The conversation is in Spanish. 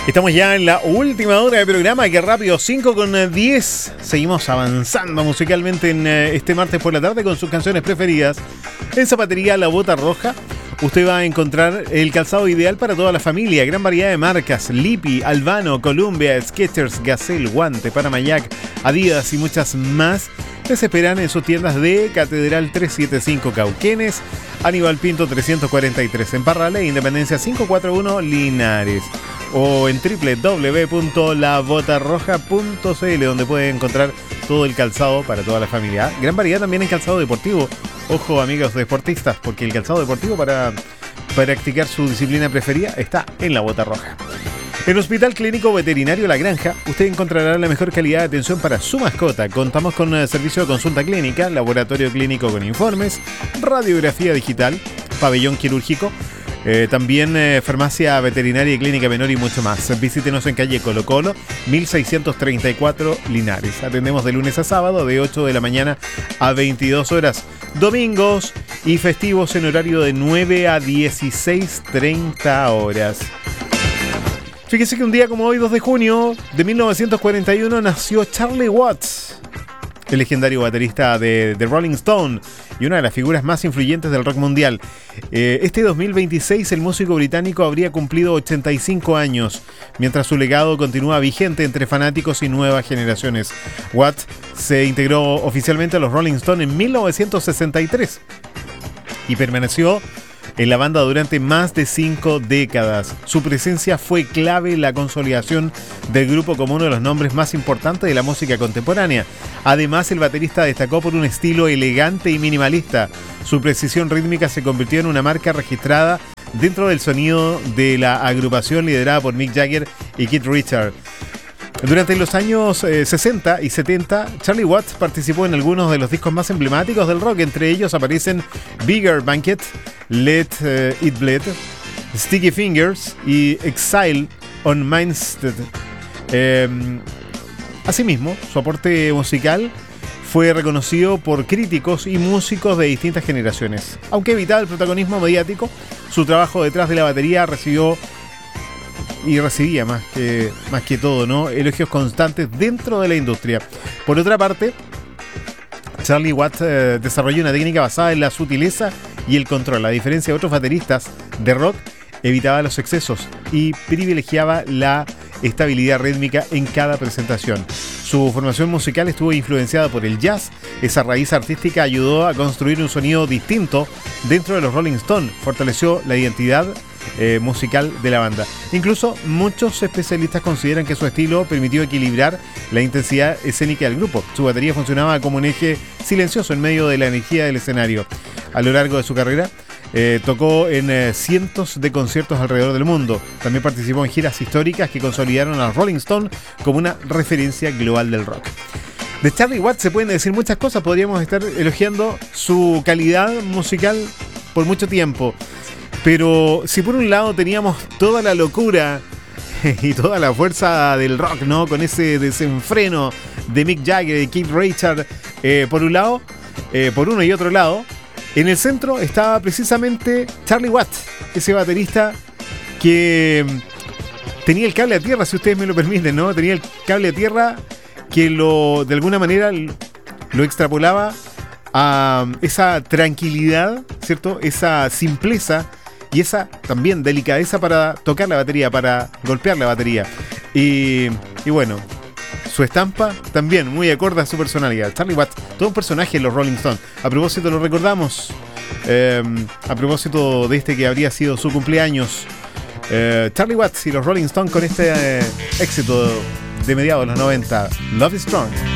Estamos ya en la última hora del programa, que rápido, 5:10. Seguimos avanzando musicalmente en este martes por la tarde con sus canciones preferidas. En Zapatería La Bota Roja usted va a encontrar el calzado ideal para toda la familia. Gran variedad de marcas: Lippi, Albano, Columbia, Skechers, Gazelle, Guante, Panamayac, Adidas y muchas más. Les esperan en sus tiendas de Catedral 375 Cauquenes, Aníbal Pinto 343 en Parral e Independencia 541 Linares, o en www.labotarroja.cl, donde pueden encontrar todo el calzado para toda la familia. Gran variedad también en calzado deportivo. Ojo, amigos deportistas, porque el calzado deportivo para practicar su disciplina preferida está en La Bota Roja. En Hospital Clínico Veterinario La Granja, usted encontrará la mejor calidad de atención para su mascota. Contamos con servicio de consulta clínica, laboratorio clínico con informes, radiografía digital, pabellón quirúrgico, también farmacia veterinaria y clínica menor y mucho más. Visítenos en calle Colo Colo, 1634 Linares. Atendemos de lunes a sábado de 8 de la mañana a 22 horas. Domingos y festivos en horario de 9 a 16:30 horas. Fíjese que un día como hoy, 2 de junio de 1941, nació Charlie Watts, el legendario baterista de The Rolling Stone y una de las figuras más influyentes del rock mundial. Este 2026 el músico británico habría cumplido 85 años, mientras su legado continúa vigente entre fanáticos y nuevas generaciones. Watts se integró oficialmente a los Rolling Stone en 1963 y permaneció en la banda durante más de 5 décadas. Su presencia fue clave en la consolidación del grupo como uno de los nombres más importantes de la música contemporánea. Además, el baterista destacó por un estilo elegante y minimalista. Su precisión rítmica se convirtió en una marca registrada dentro del sonido de la agrupación liderada por Mick Jagger y Keith Richards. Durante los años 60 y 70, Charlie Watts participó en algunos de los discos más emblemáticos del rock. Entre ellos aparecen Bigger Banquet, Let It Bleed, Sticky Fingers y Exile on Main Street. Asimismo, su aporte musical fue reconocido por críticos y músicos de distintas generaciones. Aunque evitaba el protagonismo mediático, su trabajo detrás de la batería recibió y recibía más que todo, ¿no?, elogios constantes dentro de la industria. Por otra parte, Charlie Watts desarrolló una técnica basada en la sutileza y el control. A diferencia de otros bateristas de rock, evitaba los excesos y privilegiaba la estabilidad rítmica en cada presentación. Su formación musical estuvo influenciada por el jazz. Esa raíz artística ayudó a construir un sonido distinto dentro de los Rolling Stones, fortaleció la identidad musical de la banda. Incluso muchos especialistas consideran que su estilo permitió equilibrar la intensidad escénica del grupo. Su batería funcionaba como un eje silencioso en medio de la energía del escenario. A lo largo de su carrera tocó en cientos de conciertos alrededor del mundo. También participó en giras históricas que consolidaron a Rolling Stone como una referencia global del rock. De Charlie Watts se pueden decir muchas cosas. Podríamos estar elogiando su calidad musical por mucho tiempo. Pero si por un lado teníamos toda la locura y toda la fuerza del rock, ¿no?, con ese desenfreno de Mick Jagger y Keith Richards, por un lado, por uno y otro lado, en el centro estaba precisamente Charlie Watts, ese baterista que tenía el cable a tierra, si ustedes me lo permiten, ¿no? Tenía el cable a tierra que de alguna manera lo extrapolaba a esa tranquilidad, ¿cierto?, esa simpleza y esa también delicadeza para tocar la batería, para golpear la batería. Y bueno, su estampa también muy acorde a su personalidad. Charlie Watts, todo un personaje en los Rolling Stones. A propósito, lo recordamos, a propósito de que habría sido su cumpleaños, Charlie Watts y los Rolling Stones con este éxito de mediados de los 90, Love is Strong.